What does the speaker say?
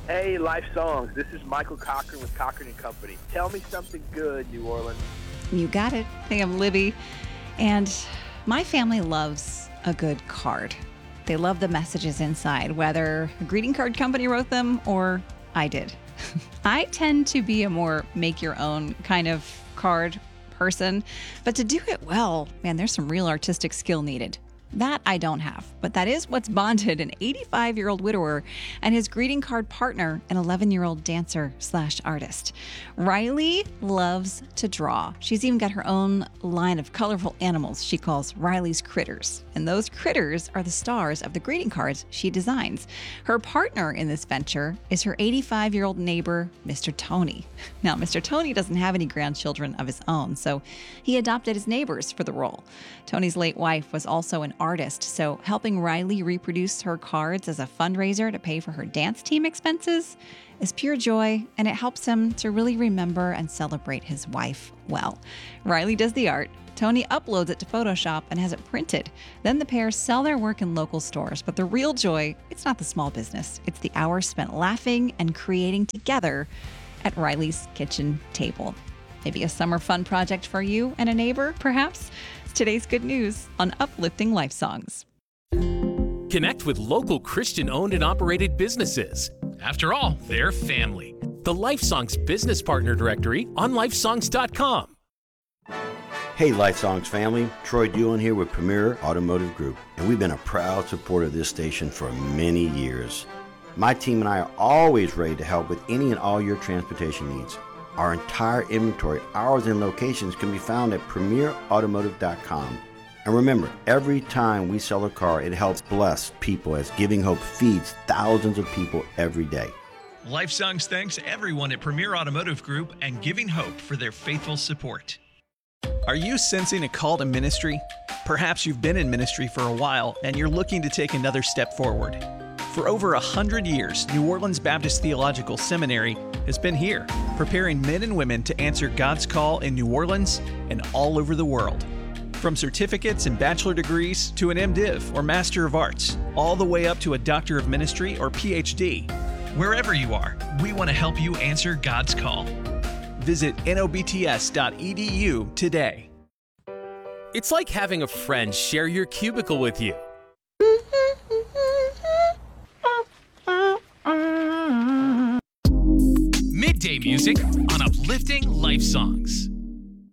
Hey, Life Songs. This is Michael Cochran with Cochran & Company. Tell me something good, New Orleans. You got it. Hey, I'm Libby. And my family loves a good card. They love the messages inside, whether a greeting card company wrote them or I did. I tend to be a more make-your-own kind of card person, but to do it well, man, there's some real artistic skill needed. That I don't have, but that is what's bonded an 85-year-old widower and his greeting card partner, an 11-year-old dancer/artist. Riley loves to draw. She's even got her own line of colorful animals she calls Riley's Critters. And those critters are the stars of the greeting cards she designs. Her partner in this venture is her 85-year-old neighbor, Mr. Tony. Now, Mr. Tony doesn't have any grandchildren of his own, so he adopted his neighbors for the role. Tony's late wife was also an artist, so helping Riley reproduce her cards as a fundraiser to pay for her dance team expenses is pure joy, and it helps him to really remember and celebrate his wife well. Riley does the art, Tony uploads it to Photoshop and has it printed. Then the pair sell their work in local stores, but the real joy, it's not the small business, it's the hours spent laughing and creating together at Riley's kitchen table. Maybe a summer fun project for you and a neighbor, perhaps? It's today's good news on Uplifting Life Songs. Connect with local Christian-owned and operated businesses. After all, they're family. The Life Songs Business Partner Directory on lifesongs.com. Hey Life Songs family, Troy Doohan here with Premier Automotive Group, and we've been a proud supporter of this station for many years. My team and I are always ready to help with any and all your transportation needs. Our entire inventory, hours, and locations can be found at premierautomotive.com. And remember, every time we sell a car, it helps bless people as Giving Hope feeds thousands of people every day. Life Songs thanks everyone at Premier Automotive Group and Giving Hope for their faithful support. Are you sensing a call to ministry? Perhaps you've been in ministry for a while and you're looking to take another step forward. For over 100 years, New Orleans Baptist Theological Seminary has been here, preparing men and women to answer God's call in New Orleans and all over the world. From certificates and bachelor degrees to an MDiv or Master of Arts, all the way up to a Doctor of Ministry or PhD. Wherever you are, we want to help you answer God's call. Visit nobts.edu today. It's like having a friend share your cubicle with you. Midday music on Uplifting Life Songs.